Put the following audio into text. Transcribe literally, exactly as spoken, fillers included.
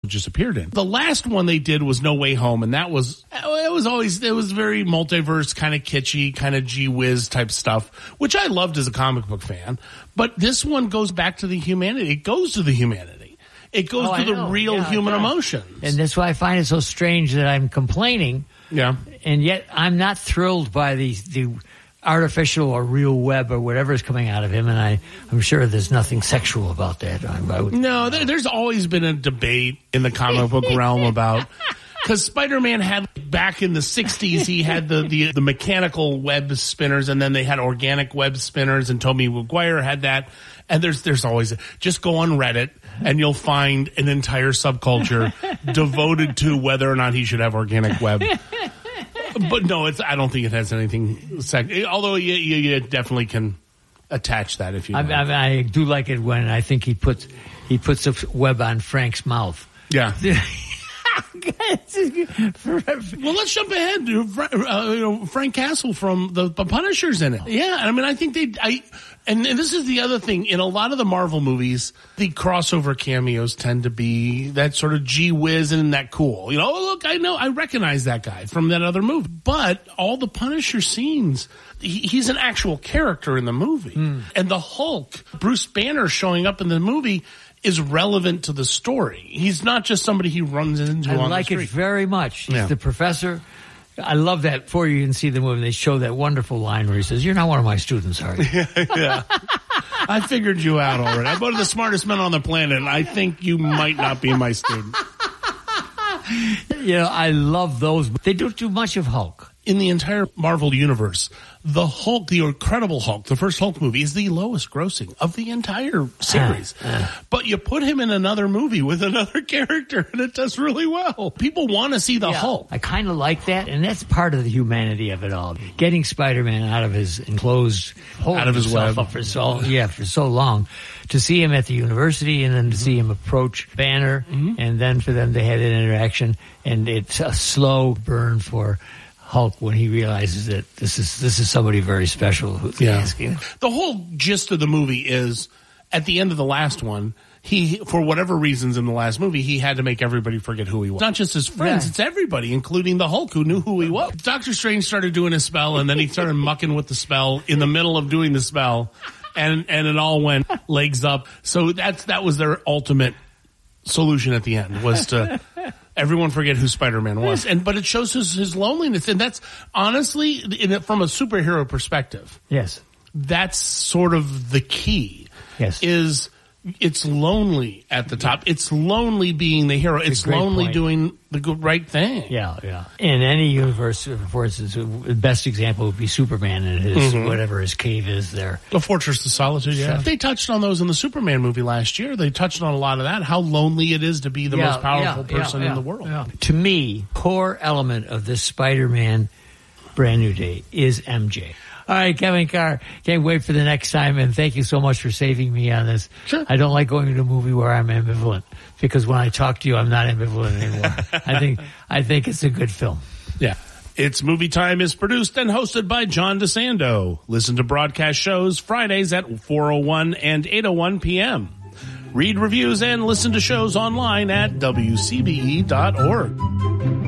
just appeared in. The last one they did was No Way Home, and that was, it was always, it was very multiverse, kind of kitschy, kind of gee whiz type stuff, which I loved as a comic book fan. But this one goes back to the humanity. It goes to the humanity. It goes oh, to I the know. real yeah, human yeah. emotions. And that's why I find it so strange that I'm complaining. Yeah. And yet I'm not thrilled by the, the artificial or real web or whatever is coming out of him. And I, I'm sure there's nothing sexual about that. I, I would, no, there, there's always been a debate in the comic book realm about, because Spider-Man had, back in the sixties, he had the, the, the mechanical web spinners, and then they had organic web spinners, and Tobey Maguire had that. And there's, there's always, just go on Reddit and you'll find an entire subculture devoted to whether or not he should have organic web. But no, it's, I don't think it has anything sex, although you, you, you definitely can attach that if you I, want. I, I do like it when I think he puts, he puts a web on Frank's mouth. Yeah. Well, let's jump ahead. Uh, you know, Frank Castle from the, the Punisher's in it. Yeah, I mean, I think they. I and, and this is the other thing. In a lot of the Marvel movies, the crossover cameos tend to be that sort of gee whiz and that cool. You know, oh, look, I know, I recognize that guy from that other movie. But all the Punisher scenes, he, he's an actual character in the movie, mm. and the Hulk, Bruce Banner, showing up in the movie is relevant to the story. He's not just somebody he runs into I on like the street. it very much. He's Yeah. the professor. I love that. Before you even see the movie, they show that wonderful line where he says, "You're not one of my students, are you?" Yeah. I figured you out already. I'm one of the smartest men on the planet, and I think you might not be my student. You know, I love those. They don't do much of Hulk. In the entire Marvel universe, the Hulk, the Incredible Hulk, the first Hulk movie, is the lowest grossing of the entire series. Uh, uh. But you put him in another movie with another character, and it does really well. People want to see the yeah, Hulk. I kind of like that, and that's part of the humanity of it all. Getting Spider-Man out of his enclosed hole, out of his web, up for so yeah for so long, to see him at the university, and then to mm-hmm. see him approach Banner, mm-hmm. and then for them to have an interaction, and it's a slow burn for Hulk when he realizes that this is this is somebody very special who's yeah. asking. The whole gist of the movie is, at the end of the last one, he, for whatever reasons in the last movie, he had to make everybody forget who he was. Not just his friends, yeah. it's everybody, including the Hulk, who knew who he was. Doctor Strange started doing a spell, and then he started mucking with the spell in the middle of doing the spell, and and it all went legs up. So that's that was their ultimate solution at the end, was to everyone forget who Spider-Man was. And but it shows his, his loneliness, and that's honestly, in it, from a superhero perspective, yes, that's sort of the key. Yes, is it's lonely at the top. It's lonely being the hero. It's lonely point. doing the good, right thing. Yeah, yeah. In any universe, for instance, the best example would be Superman and his mm-hmm. whatever his cave is there. The Fortress of Solitude, yeah. So, they touched on those in the Superman movie last year. They touched on a lot of that, how lonely it is to be the yeah, most powerful yeah, person yeah, yeah, in the world. Yeah. To me, core element of this Spider-Man Brand New Day is M J. All right, Kevin Carr, can't wait for the next time, and thank you so much for saving me on this. Sure. I don't like going to a movie where I'm ambivalent, because when I talk to you, I'm not ambivalent anymore. I think I think it's a good film. Yeah. It's Movie Time is produced and hosted by John DeSando. Listen to broadcast shows Fridays at four oh one and eight oh one p.m. Read reviews and listen to shows online at W C B E dot org.